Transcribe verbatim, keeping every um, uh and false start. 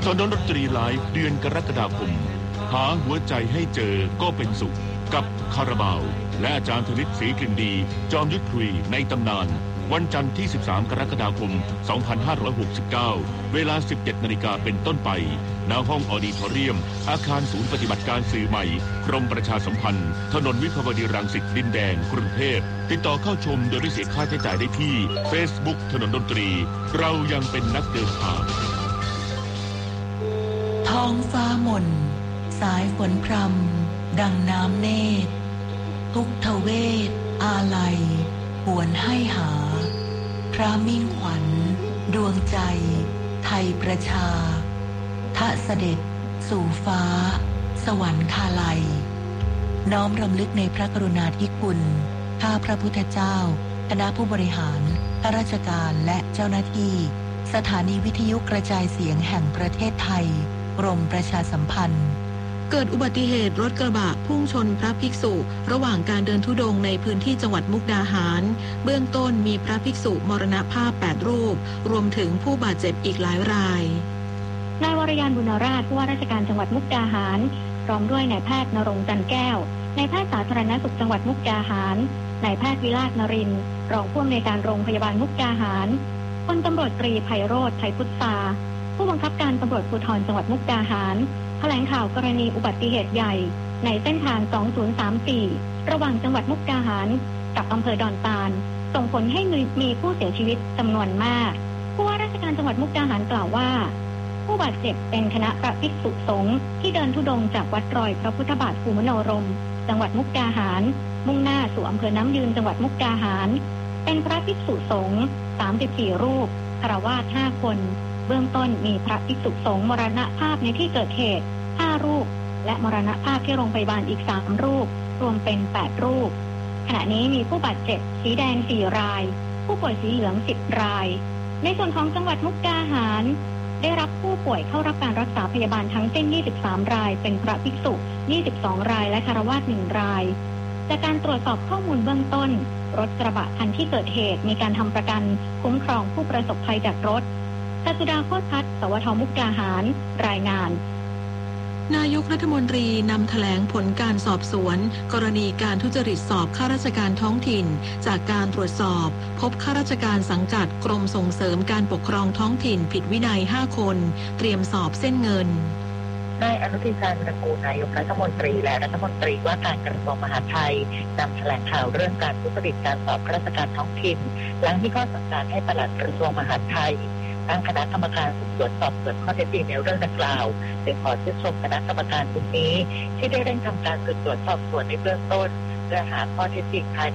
ถนนดนตรีไลฟ์เดือนกรกฎาคมหาหัวใจให้เจอก็เป็นสุขกับคาราบาวและอาจารย์ธนิตศรีกลิ่นดีจอมยุทธคุยในตำนานวันจันทร์ที่สิบสามกรกฎาคมสองพันห้าร้อยหกสิบเก้าเวลา สิบเจ็ดนาฬิกาเป็นต้นไปณห้องออดิทอเรียมอาคารศูนย์ปฏิบัติการสื่อใหม่กรมประชาสัมพันธ์ถนนวิภาวดีรังสิตดินแดงกรุงเทพติดต่อเข้าชมโดยไม่เสียค่าใช้จ่ายได้ที่ Facebook ถนนดนตรีเรายังเป็นนักเดินทางท้องฟ้ามนสายฝนพรำดังน้ำเนตรทุกทเวทอาลัยหวนให้หาพระมิ่งขวัญดวงใจไทยประชาทะเสด็จสู่ฟ้าสวรรคาลัยน้อมรำลึกในพระกรุณาธิคุณข้าพระพุทธเจ้าคณะผู้บริหารข้าราชการและเจ้าหน้าที่สถานีวิทยุกระจายเสียงแห่งประเทศไทยกรมประชาสัมพันธ์เกิดอุบัติเหตุรถกระบะพุ่งชนพระภิกษุระหว่างการเดินธุดงค์ในพื้นที่จังหวัดมุกดาหารเบื้องต้นมีพระภิกษุมรณภาพแปดรูปรวมถึงผู้บาดเจ็บอีกหลายรายนายวรยานบุญราชผู้ว่าราชการจังหวัดมุกดาหารพร้อมด้วยนายแพทย์ณรงค์จันแก้วนายแพทย์สาธารณสุขจังหวัดมุกดาหารนายแพทย์วิราชนรินทร์รองผู้อำนวยการโรงพยาบาลมุกดาหารพลตำรวจตรีไพโรจน์ไทยพุทธาผู้บังคับการตำรวจภูธรจังหวัดมุกดาหารแถลงข่าวกรณีอุบัติเหตุใหญ่ในเส้นทาง สองศูนย์สามสี่ ระหว่างจังหวัดมุกดาหารกับอำเภอดอนตาลส่งผลให้มีผู้เสียชีวิตจำนวนมากผู้ว่าราชการจังหวัดมุกดาหารกล่าวว่าผู้บาดเจ็บเป็นคณะพระภิกษุสงฆ์ที่เดินธุดงค์จากวัดรอยพระพุทธบาทภูมิโนรมจังหวัดมุกดาหารมุ่งหน้าสู่อำเภอน้ำยืนจังหวัดมุกดาหารเป็นพระภิกษุสงฆ์สามสิบสี่รูปฆราวาสห้าคนเบื้องต้นมีพระภิกษุสงฆ์มรณภาพในที่เกิดเหตุห้ารูปและมรณภาพที่โรงพยาบาลอีกสามรูปรวมเป็นแปดรูปขณะนี้มีผู้บาดเจ็บสีแดงสี่รายผู้ป่วยสีเหลืองสิบรายในส่วนของจังหวัดมุกดาหารได้รับผู้ป่วยเข้ารับการรักษาพยาบาลทั้งสิ้นยี่สิบสามรายเป็นพระภิกษุยี่สิบสองรายและฆราวาสหนึ่งรายจากการตรวจสอบข้อมูลเบื้องต้นรถกระบะคันที่เกิดเหตุมีการทำประกันคุ้มครองผู้ประสบภัยจากรถศสุดาโคตรพัฒน์สวทมุกดาหารรายงานนายกรัฐมนตรีนำแถลงผลการสอบสวนกรณีการทุจริตสอบข้าราชการท้องถิ่นจากการตรวจสอบพบข้าราชการสังกัดกรมส่งเสริมการปกครองท้องถิ่นผิดวินัยห้าคนเตรียมสอบเส้นเงินนายอนุทิน ชาญวิรากูลนายกรัฐมนตรีและรัฐมนตรีว่าการกระทรวงมหาดไทยนำแถลงข่าวเรื่องการทุจริตการสอบข้าราชการท้องถิ่นหลังมีข้อสั่งการให้ปลัดกระทรวงมหาดไทยตั้งคณะกรรมการสืบสวนสอบสวนข้อเท็จจริงในเรื่องดังกล่าวจึงขอชื่นชมคณะกรรมการชุดนี้ที่ได้เร่งทำการสืบสวนสอบสวนในเบื้องต้นเพื่อหาข้อเท็จจริงภายใน